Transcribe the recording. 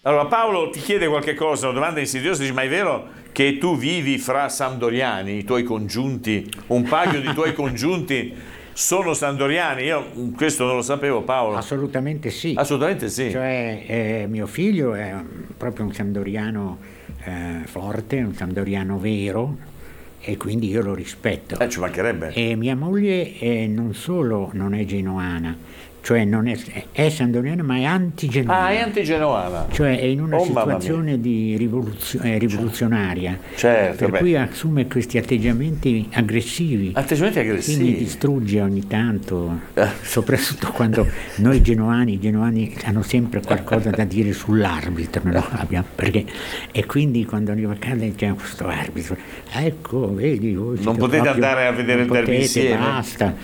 Allora Paolo ti chiede qualche cosa, una domanda insidiosa, dice, ma è vero che tu vivi fra sampdoriani, i tuoi congiunti, un paio di tuoi congiunti sono sampdoriani? Io questo non lo sapevo, Paolo. Assolutamente sì. Assolutamente sì. Cioè mio figlio è proprio un sampdoriano forte, un sampdoriano vero, e quindi io lo rispetto. Ci mancherebbe. E mia moglie non solo non è genoana, cioè non è sampdoriana, ma è antigenoana. Ah, è antigenoana. Cioè è in una Oh, mamma situazione di rivoluzionaria, Certo, per cui assume questi atteggiamenti aggressivi. Atteggiamenti aggressivi. Quindi distrugge ogni tanto, soprattutto quando noi i genuani hanno sempre qualcosa da dire sull'arbitro, no? E quindi quando arriva a casa c'è questo arbitro, ecco, vedi, voi non potete andare a vedere il derby insieme. Basta.